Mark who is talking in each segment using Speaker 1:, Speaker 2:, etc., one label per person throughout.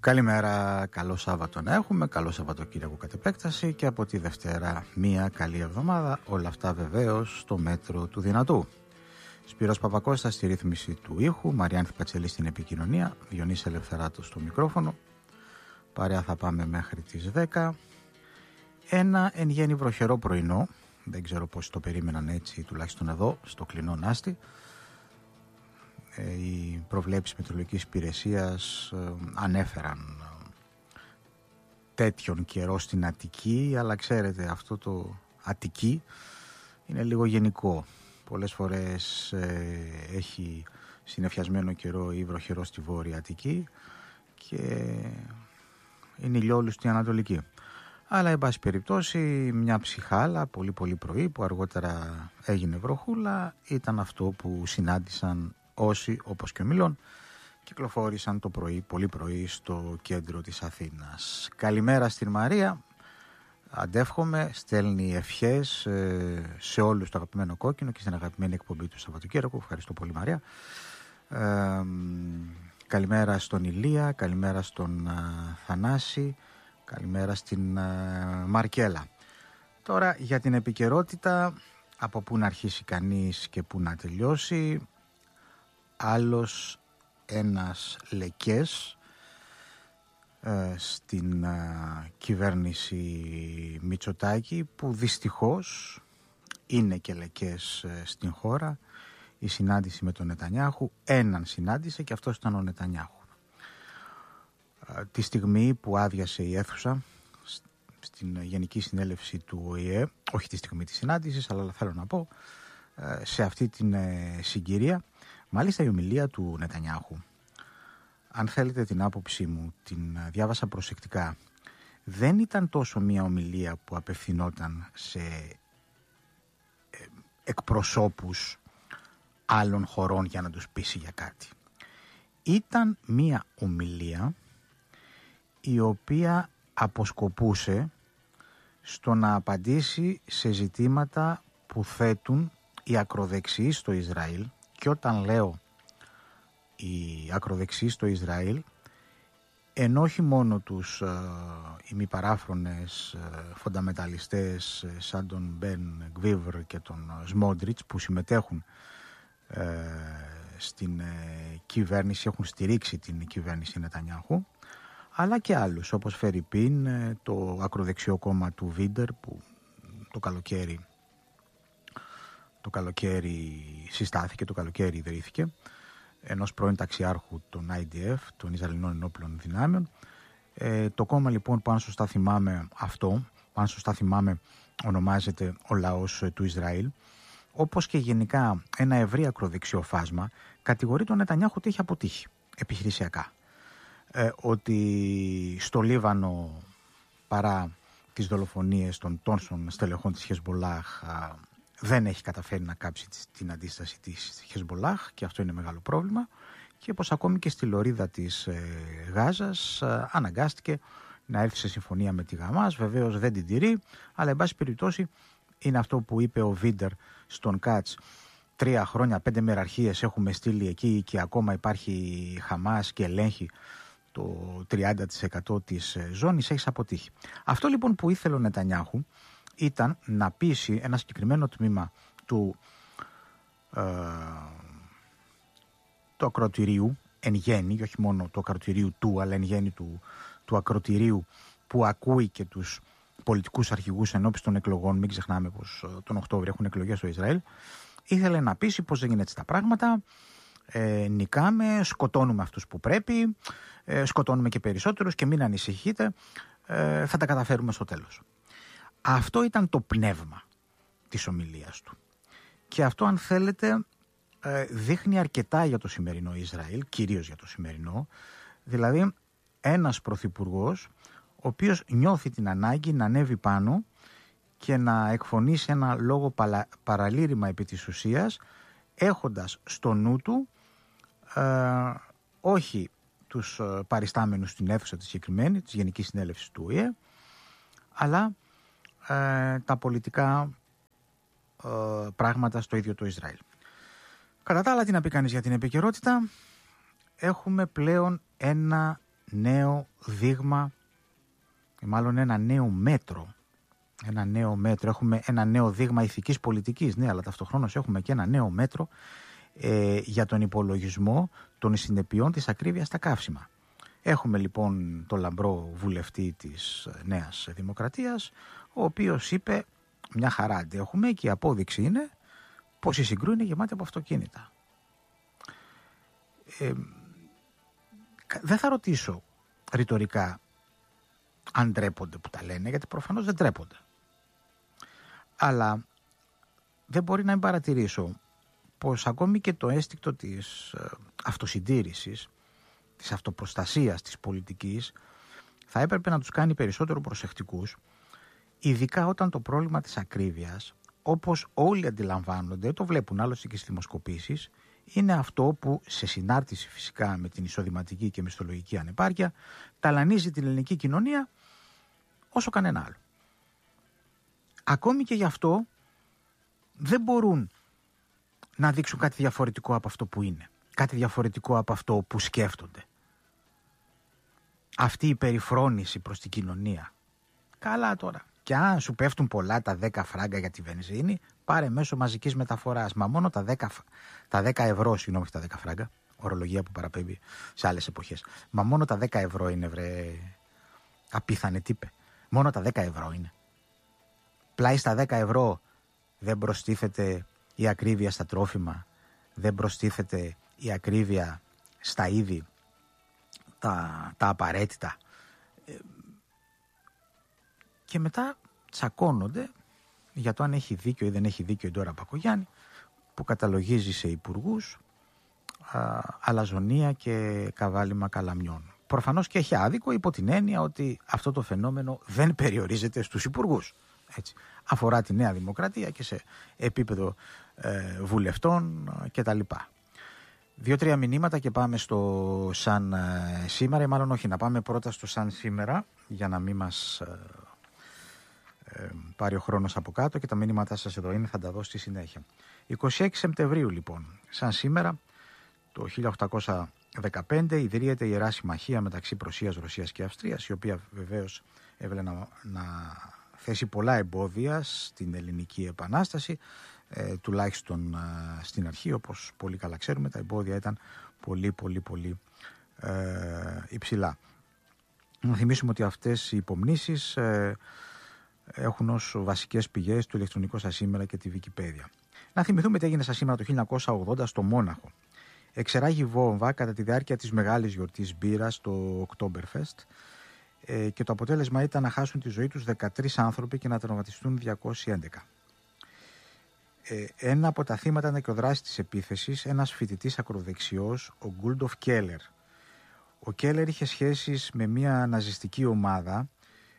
Speaker 1: Καλημέρα, καλό Σάββατο να έχουμε, καλό Σαββατοκύριακο κατ' επέκταση και από τη Δευτέρα μία καλή εβδομάδα, όλα αυτά βεβαίως στο μέτρο του δυνατού. Σπύρος Παπακώστας στη ρύθμιση του ήχου, Μαριάνθη Πατσελή στην επικοινωνία, Διονύση Ελευθεράτος στο μικρόφωνο. Παρέα θα πάμε μέχρι τις 10. Ένα εν γέννη βροχερό πρωινό, δεν ξέρω πώς το περίμεναν έτσι, τουλάχιστον εδώ στο κλεινό Νάστη. Οι προβλέψεις μετεωρολογικής υπηρεσίας ανέφεραν τέτοιον καιρό στην Αττική, αλλά ξέρετε αυτό το Αττική είναι λίγο γενικό. Πολλές φορές έχει συννεφιασμένο καιρό ή βροχερό στη Βόρεια Αττική και είναι ηλιόλου στην Ανατολική. Αλλά εν πάση περιπτώσει μια ψυχάλα πολύ πρωί που αργότερα έγινε βροχούλα ήταν αυτό που συνάντησαν όσοι, όπως και ο Μιλών, κυκλοφόρησαν το πρωί, πολύ πρωί στο κέντρο της Αθήνας. Καλημέρα στην Μαρία, αντεύχομαι, στέλνει ευχές σε όλους το αγαπημένο κόκκινο και στην αγαπημένη εκπομπή του Σαββατοκύριακου. Ευχαριστώ πολύ Μαρία. Καλημέρα στον Ηλία, καλημέρα στον Θανάση, καλημέρα στην Μαρκέλα. Τώρα για την επικαιρότητα, από πού να αρχίσει κανείς και πού να τελειώσει. Άλλος ένας λεκές στην κυβέρνηση Μητσοτάκη που δυστυχώς είναι και λεκές στην χώρα. Η συνάντηση με τον Νετανιάχου, έναν συνάντησε και αυτός ήταν ο Νετανιάχου. Τη στιγμή που άδειασε η αίθουσα στην Γενική Συνέλευση του ΟΗΕ, όχι τη στιγμή της συνάντησης, αλλά θέλω να πω σε αυτή την συγκυρία, μάλιστα η ομιλία του Νετανιάχου, αν θέλετε την άποψή μου, την διάβασα προσεκτικά, δεν ήταν τόσο μια ομιλία που απευθυνόταν σε εκπροσώπους άλλων χωρών για να τους πείσει για κάτι. Ήταν μια ομιλία η οποία αποσκοπούσε στο να απαντήσει σε ζητήματα που θέτουν οι ακροδεξιοί στο Ισραήλ. Και όταν λέω οι ακροδεξιοί στο Ισραήλ, ενώ όχι μόνο τους ημιπαράφρονες φονταμεταλιστές σαν τον Μπεν Γκβίβρ και τον Σμόντριτς που συμμετέχουν στην κυβέρνηση, έχουν στηρίξει την κυβέρνηση Νετανιάχου, αλλά και άλλους όπως φερειπίν το ακροδεξιό κόμμα του Βίντερ που το καλοκαίρι συστάθηκε, το καλοκαίρι ιδρύθηκε, ενός πρώην ταξιάρχου των IDF, των Ισραηλινών Ενόπλων Δυνάμεων. Το κόμμα λοιπόν, που αν σωστά θυμάμαι, ονομάζεται ο Λαός του Ισραήλ, όπως και γενικά ένα ευρύ ακροδεξιό φάσμα, κατηγορεί τον Νετανιάχου ότι έχει αποτύχει επιχειρησιακά. Ότι στο Λίβανο, παρά τις δολοφονίες των τόσων στελεχών της Χεσμολάχ, δεν έχει καταφέρει να κάψει την αντίσταση της Χεσμολάχ και αυτό είναι μεγάλο πρόβλημα, και πως ακόμη και στη λωρίδα της Γάζας αναγκάστηκε να έρθει σε συμφωνία με τη Χαμάς. Βεβαίως δεν την τηρεί, αλλά εν πάση περιπτώσει είναι αυτό που είπε ο Βίντερ στον Κάτς: 3 χρόνια, 5 μεραρχίες έχουμε στείλει εκεί και ακόμα υπάρχει Χαμάς και ελέγχει το 30% της ζώνης, έχεις αποτύχει. Αυτό λοιπόν που ήθελε ο Νετανιάχου ήταν να πείσει ένα συγκεκριμένο τμήμα του ακροτηρίου εν γέννη, και όχι μόνο του ακροτηρίου του, αλλά εν γέννη του ακροτηρίου που ακούει και τους πολιτικούς αρχηγούς ενώπιση των εκλογών. Μην ξεχνάμε πως τον Οκτώβριο έχουν εκλογές στο Ισραήλ. Ήθελε να πείσει πως δεν είναι έτσι τα πράγματα, νικάμε, σκοτώνουμε αυτούς που πρέπει, σκοτώνουμε και περισσότερους και μην ανησυχείτε, θα τα καταφέρουμε στο τέλος. Αυτό ήταν το πνεύμα της ομιλίας του. Και αυτό, αν θέλετε, δείχνει αρκετά για το σημερινό Ισραήλ, κυρίως για το σημερινό. Δηλαδή ένας πρωθυπουργός ο οποίος νιώθει την ανάγκη να ανέβει πάνω και να εκφωνήσει ένα λόγο παραλήρημα επί της ουσίας, έχοντας στο νου του όχι τους παριστάμενους στην αίθουσα της συγκεκριμένη, της Γενικής Συνέλευσης του ΟΗΕ, αλλά τα πολιτικά πράγματα στο ίδιο το Ισραήλ. Κατά τα άλλα, τι να πει κανείς για την επικαιρότητα, έχουμε πλέον ένα νέο δείγμα, μάλλον ένα νέο μέτρο. Ένα νέο μέτρο. Έχουμε ένα νέο δείγμα ηθικής πολιτικής, ναι, αλλά ταυτοχρόνως έχουμε και ένα νέο μέτρο για τον υπολογισμό των συνεπειών της ακρίβειας στα καύσιμα. Έχουμε λοιπόν τον λαμπρό βουλευτή της Νέας Δημοκρατίας, ο οποίος είπε μια χαρά αντέχουμε και η απόδειξη είναι πως η Συγκρού είναι γεμάτη από αυτοκίνητα. Δεν θα ρωτήσω ρητορικά αν ντρέπονται που τα λένε, γιατί προφανώς δεν ντρέπονται. Αλλά δεν μπορεί να μην παρατηρήσω πως ακόμη και το αίσθηκτο της αυτοσυντήρησης, της αυτοπροστασίας της πολιτικής, θα έπρεπε να τους κάνει περισσότερο προσεκτικούς, ειδικά όταν το πρόβλημα της ακρίβειας, όπως όλοι αντιλαμβάνονται, το βλέπουν άλλωστε και στις δημοσκοπήσεις, είναι αυτό που σε συνάρτηση φυσικά με την εισοδηματική και μισθολογική ανεπάρκεια ταλανίζει την ελληνική κοινωνία όσο κανένα άλλο. Ακόμη και γι' αυτό δεν μπορούν να δείξουν κάτι διαφορετικό από αυτό που είναι, κάτι διαφορετικό από αυτό που σκέφτονται. Αυτή η περιφρόνηση προς την κοινωνία. Καλά τώρα. Και αν σου πέφτουν πολλά τα 10 φράγκα για τη βενζίνη, πάρε μέσω μαζικής μεταφοράς. Μα μόνο τα 10 ευρώ, συγγνώμη, τα 10 φράγκα, ορολογία που παραπέμπει σε άλλες εποχές. Μα μόνο τα 10 ευρώ είναι, βρε, απίθανε τύπε. Μόνο τα 10 ευρώ είναι. Πλάι στα 10 ευρώ δεν προστίθεται η ακρίβεια στα τρόφιμα, δεν προστίθεται η ακρίβεια στα είδη, τα απαραίτητα. Και μετά τσακώνονται για το αν έχει δίκιο ή δεν έχει δίκιο η Ντόρα Μπακογιάννη, που καταλογίζει σε υπουργούς αλαζονία και καβάλιμα καλαμιών. Προφανώς και έχει άδικο υπό την έννοια ότι αυτό το φαινόμενο δεν περιορίζεται στους υπουργούς. Έτσι. Αφορά τη Νέα Δημοκρατία και σε επίπεδο βουλευτών κτλ. 2-3 μηνύματα και πάμε στο σαν σήμερα, ή μάλλον όχι, να πάμε πρώτα στο σαν σήμερα για να μην μας πάρει ο χρόνος από κάτω, και τα μηνύματά σας εδώ είναι, θα τα δω στη συνέχεια. 26 Σεπτεμβρίου λοιπόν, σαν σήμερα, το 1815 ιδρύεται η Ιερά Συμμαχία μεταξύ Πρωσίας, Ρωσίας και Αυστρίας, η οποία βεβαίως έβαλε να θέσει πολλά εμπόδια στην ελληνική επανάσταση, τουλάχιστον στην αρχή, όπως πολύ καλά ξέρουμε, τα εμπόδια ήταν πολύ υψηλά. Να θυμίσουμε ότι αυτές οι υπομνήσεις έχουν ως βασικές πηγές του ηλεκτρονικού σας σήμερα και τη Wikipedia. Να θυμηθούμε τι έγινε σας σήμερα το 1980 στο Μόναχο. Εξεράγει βόμβα κατά τη διάρκεια της μεγάλης γιορτής μπύρας, το Oktoberfest, και το αποτέλεσμα ήταν να χάσουν τη ζωή τους 13 άνθρωποι και να τραυματιστούν 211. Ένα από τα θύματα ήταν και ο δράστης της επίθεσης, ένας φοιτητής ακροδεξιός, ο Γκούλντοφ Κέλλερ. Ο Κέλλερ είχε σχέσεις με μια ναζιστική ομάδα.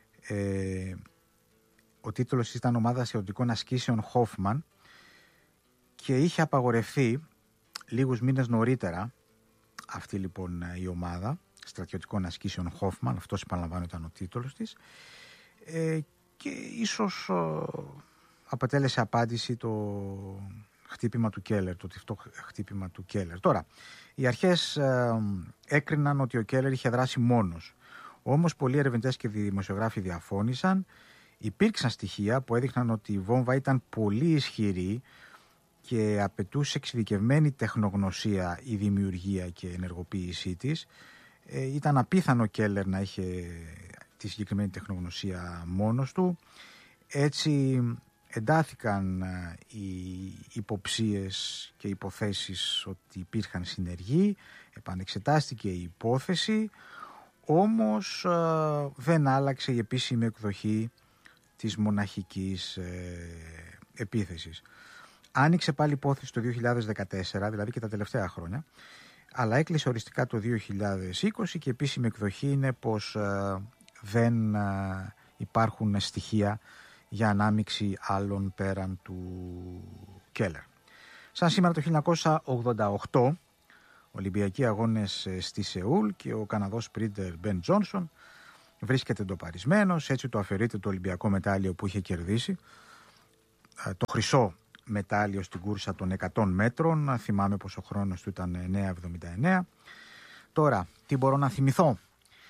Speaker 1: Ο τίτλος ήταν «Ομάδα Στρατιωτικών Ασκήσεων Χόφμαν», και είχε απαγορευτεί λίγους μήνες νωρίτερα αυτή λοιπόν η ομάδα Στρατιωτικών Ασκήσεων Χόφμαν, αυτός επαναλαμβάνω ήταν ο τίτλος της, και ίσως αποτέλεσε απάντηση το χτύπημα του Κέλλερ, το τυφτό χτύπημα του Κέλλερ. Τώρα, οι αρχές έκριναν ότι ο Κέλλερ είχε δράσει μόνος. Όμως πολλοί ερευνητές και δημοσιογράφοι διαφώνησαν. Υπήρξαν στοιχεία που έδειχναν ότι η βόμβα ήταν πολύ ισχυρή και απαιτούσε εξειδικευμένη τεχνογνωσία η δημιουργία και ενεργοποίησή της. Ήταν απίθανο ο Κέλλερ να είχε τη συγκεκριμένη τεχνογνωσία μόνος του. Έτσι εντάθηκαν οι υποψίες και υποθέσεις ότι υπήρχαν συνεργοί, επανεξετάστηκε η υπόθεση, όμως δεν άλλαξε η επίσημη εκδοχή της μοναχικής επίθεσης. Άνοιξε πάλι υπόθεση το 2014, δηλαδή και τα τελευταία χρόνια, αλλά έκλεισε οριστικά το 2020 και η επίσημη εκδοχή είναι πως δεν υπάρχουν στοιχεία για ανάμειξη άλλων πέραν του Κέλλερ. Σαν σήμερα το 1988, Ολυμπιακοί αγώνες στη Σεούλ, και ο Καναδός σπρίντερ Μπεν Τζόνσον βρίσκεται εντοπαρισμένος, έτσι το αφαιρείται το Ολυμπιακό μετάλλιο που είχε κερδίσει, το χρυσό μετάλλιο στην κούρσα των 100 μέτρων, θυμάμαι πως ο χρόνος του ήταν 9.79. Τώρα, τι μπορώ να θυμηθώ?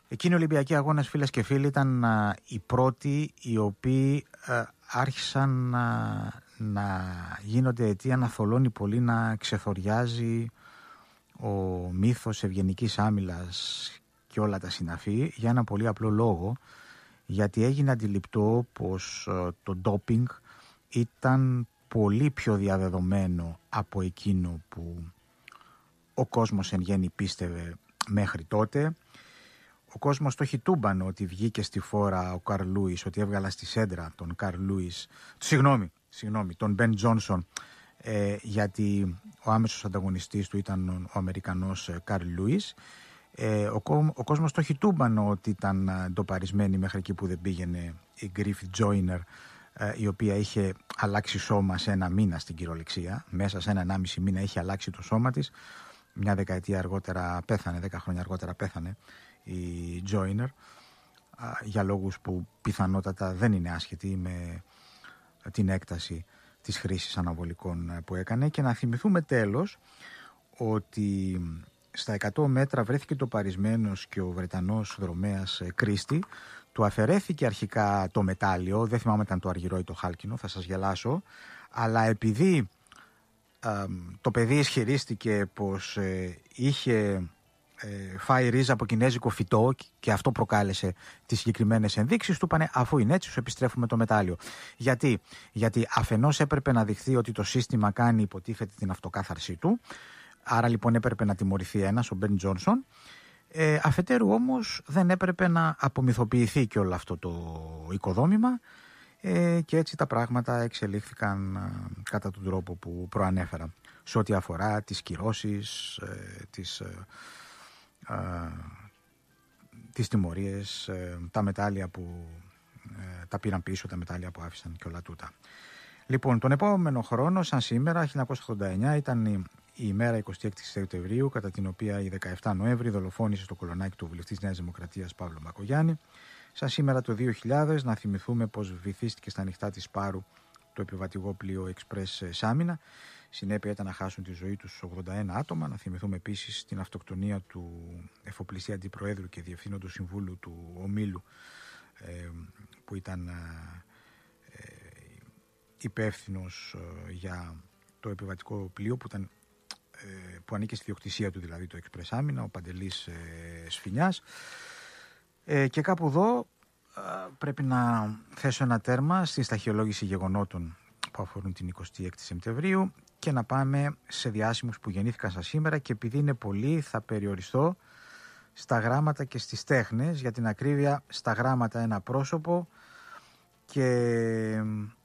Speaker 1: Εκείνοι οι Ολυμπιακοί Αγώνες, φίλες και φίλοι, ήταν οι πρώτοι οι οποίοι άρχισαν να γίνονται αιτία, να θολώνει πολύ, να ξεθοριάζει ο μύθος ευγενικής άμυλας και όλα τα συναφή, για ένα πολύ απλό λόγο, γιατί έγινε αντιληπτό πως το ντόπινγκ ήταν πολύ πιο διαδεδομένο από εκείνο που ο κόσμος εν γέννη πίστευε μέχρι τότε. Ο κόσμος το έχει τούμπανο ότι βγήκε στη φόρα ο Καρλ Λούις, ότι έβγαλα στη σέντρα τον Καρλ Λούις, τον Μπεν Τζόνσον, γιατί ο άμεσος ανταγωνιστής του ήταν ο Αμερικανός Καρλ Λούις. Ο κόσμος το έχει τούμπανο ότι ήταν ντοπαρισμένη μέχρι εκεί που δεν πήγαινε η Γκρίφιτ Τζόινερ, η οποία είχε αλλάξει σώμα σε ένα μήνα στην κυριολεξία. Μέσα σε 1,5 μήνα είχε αλλάξει το σώμα της. Μια δεκαετία αργότερα πέθανε, 10 χρόνια αργότερα πέθανε η Τζόινερ, για λόγους που πιθανότατα δεν είναι άσχετοι με την έκταση της χρήσης αναβολικών που έκανε. Και να θυμηθούμε τέλος ότι στα 100 μέτρα βρέθηκε ντοπαρισμένος και ο Βρετανός δρομέας Κρίστη. Του αφαιρέθηκε αρχικά το μετάλλιο, δεν θυμάμαι ήταν το αργυρό ή το χάλκινο, θα σας γελάσω, αλλά επειδή το παιδί ισχυρίστηκε πως είχε φάει ρίζα από κινέζικο φυτό και αυτό προκάλεσε τις συγκεκριμένες ενδείξεις, του είπανε αφού είναι έτσι σου επιστρέφουμε το μετάλλιο. Γιατί αφενός έπρεπε να δειχθεί ότι το σύστημα κάνει υποτίθεται την αυτοκάθαρσή του, άρα λοιπόν έπρεπε να τιμωρηθεί ένας, ο Μπεν Τζόνσον, αφετέρου όμως δεν έπρεπε να απομυθοποιηθεί και όλο αυτό το οικοδόμημα, και έτσι τα πράγματα εξελίχθηκαν κατά τον τρόπο που προανέφερα σε ό,τι αφορά τις κυρώσεις, τις τιμωρίες, τα μετάλλια που τα πήραν πίσω, τα μετάλλια που άφησαν και όλα τούτα. Λοιπόν, τον επόμενο χρόνο, σαν σήμερα, 1989, ήταν η ημέρα 26 Σεπτεμβρίου, κατά την οποία η 17 Νοέμβρη δολοφόνησε στο κολονάκι του βουλευτής Νέας Δημοκρατίας Παύλο Μπακογιάννη. Σαν σήμερα το 2000, να θυμηθούμε πως βυθίστηκε στα ανοιχτά της Πάρου το επιβατηγό πλοίο Express Σάμινα. Συνέπεια ήταν να χάσουν τη ζωή τους 81 άτομα. Να θυμηθούμε επίσης την αυτοκτονία του εφοπλιστή αντιπροέδρου και διευθύνοντος συμβούλου του ομίλου, που ήταν υπεύθυνος για το επιβατικό πλοίο που ανήκε στη διοκτησία του, δηλαδή το Express Άμυνα, ο Παντελής Σφινιάς. Και κάπου εδώ πρέπει να θέσω ένα τέρμα στη σταχυολόγηση γεγονότων που αφορούν την 26η Σεπτεμβρίου και να πάμε σε διάσημους που γεννήθηκαν σαν σήμερα, και επειδή είναι πολλοί θα περιοριστώ στα γράμματα και στις τέχνες, για την ακρίβεια στα γράμματα ένα πρόσωπο και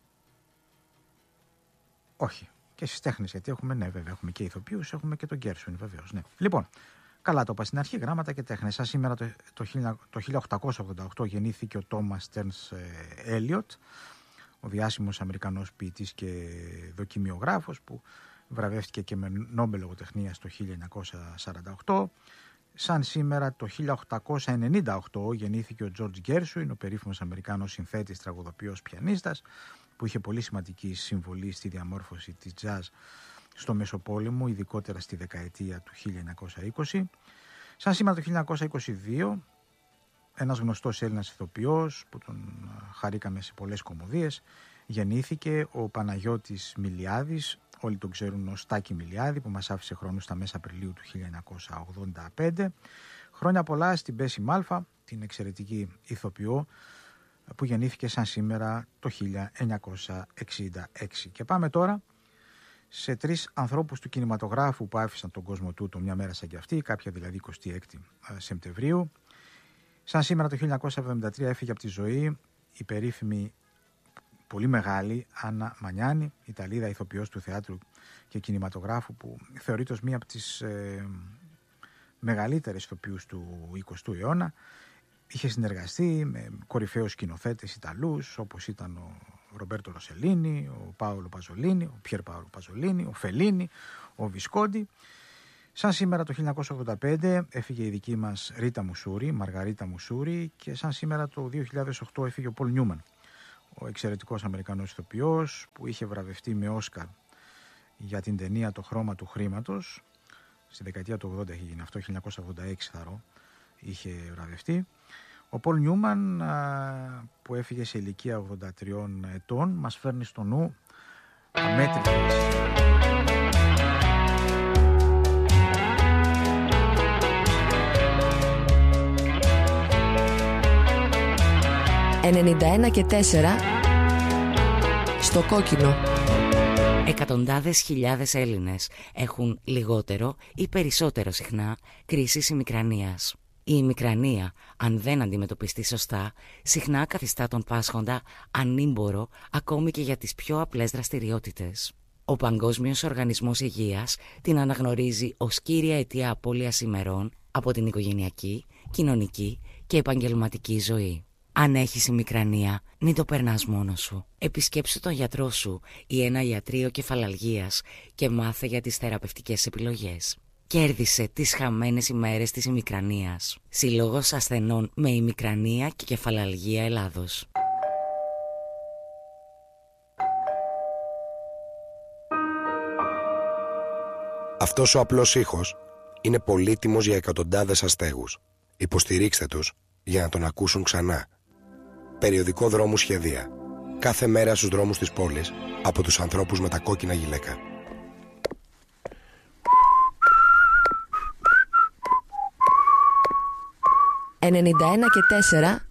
Speaker 1: όχι και στις τέχνες, γιατί έχουμε, ναι βέβαια, έχουμε και ηθοποιούς, έχουμε και τον Γκέρσουιν βεβαίως, ναι. Λοιπόν, καλά το είπα στην αρχή, γράμματα και τέχνες. Σαν σήμερα το 1888 γεννήθηκε ο Τόμας Στέρνς Έλιοτ, ο διάσημος Αμερικανός ποιητής και δοκιμιογράφος που βραβεύτηκε και με Νόμπελ λογοτεχνίας το 1948. Σαν σήμερα το 1898 γεννήθηκε ο Τζορτζ Γκέρσουιν, ο περίφημος Αμερικάνος συνθέτης, τραγουδοποιός, πιανίστας, που είχε πολύ σημαντική συμβολή στη διαμόρφωση της jazz στο Μεσοπόλεμο, ειδικότερα στη δεκαετία του 1920. Σαν σήμερα το 1922, ένας γνωστός Έλληνας ηθοποιός που τον χαρήκαμε σε πολλές κωμωδίες, γεννήθηκε ο Παναγιώτης Μιλιάδης, όλοι τον ξέρουν ως Τάκη Μιλιάδη, που μας άφησε χρόνο στα μέσα Απριλίου του 1985. Χρόνια πολλά στην Πέση Μάλφα, την εξαιρετική ηθοποιό, που γεννήθηκε σαν σήμερα το 1966. Και πάμε τώρα σε 3 ανθρώπους του κινηματογράφου που άφησαν τον κόσμο τούτο μια μέρα σαν κι αυτή, κάποια δηλαδή 26 Σεπτεμβρίου. Σαν σήμερα το 1973 έφυγε από τη ζωή η περίφημη, πολύ μεγάλη Άννα Μανιάνη, Ιταλίδα ηθοποιός του θεάτρου και κινηματογράφου, που θεωρείται ως μία από τις μεγαλύτερες ηθοποιούς του 20ου αιώνα. Είχε συνεργαστεί με κορυφαίους σκηνοθέτες Ιταλούς, όπως ήταν ο Ρομπέρτο Ροσελίνι, ο Πάολο Παζολίνι, ο Πιέρ Πάολο Παζολίνι, ο Φελίνι, ο Βισκόντι. Σαν σήμερα το 1985 έφυγε η δική μας Ρίτα Μουσούρη, Μαργαρίτα Μουσούρη, και σαν σήμερα το 2008 έφυγε ο Πολ Νιούμαν, ο εξαιρετικός Αμερικανός ηθοποιός που είχε βραβευτεί με Όσκαρ για την ταινία «Το χρώμα του χρήματος». Στη δεκαετία του 80 έχει γίνει αυτό, 1986 θαρώ. είχε βραβευτεί. Ο Πολ Νιούμαν, που έφυγε σε ηλικία 83 ετών, μας φέρνει στο νου αμέτρητες
Speaker 2: 91,4 στο κόκκινο.
Speaker 3: Εκατοντάδες χιλιάδες Έλληνες έχουν λιγότερο ή περισσότερο συχνά κρίσεις ημικρανίας. Η ημικρανία, αν δεν αντιμετωπιστεί σωστά, συχνά καθιστά τον πάσχοντα ανήμπορο ακόμη και για τις πιο απλές δραστηριότητες. Ο Παγκόσμιος Οργανισμός Υγείας την αναγνωρίζει ως κύρια αιτία απώλειας ημερών από την οικογενειακή, κοινωνική και επαγγελματική ζωή. Αν έχεις ημικρανία, μην το περνάς μόνος σου. Επισκέψου τον γιατρό σου ή ένα ιατρείο κεφαλαλγίας και μάθε για τις θεραπευτικές επιλογές. Κέρδισε τις χαμένες ημέρες της ημικρανίας. Συλλόγος ασθενών με ημικρανία και κεφαλαλγία Ελλάδος.
Speaker 4: Αυτός ο απλός ήχος είναι πολύτιμος για εκατοντάδες αστέγους. Υποστηρίξτε τους για να τον ακούσουν ξανά. Περιοδικό Δρόμου Σχεδία. Κάθε μέρα στους δρόμους της πόλης από τους ανθρώπους με τα κόκκινα γυλαίκα.
Speaker 2: «91,4